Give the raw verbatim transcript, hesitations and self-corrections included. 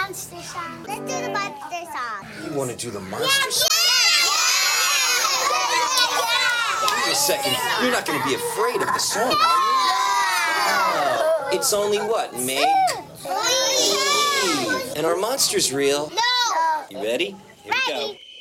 monster song. Let's do the monster song. You want to do the monster song? Wait a second. You're not going to be afraid of the song, are you? Oh, it's only what? Make believe. And are monsters real? No. You ready? Here we go.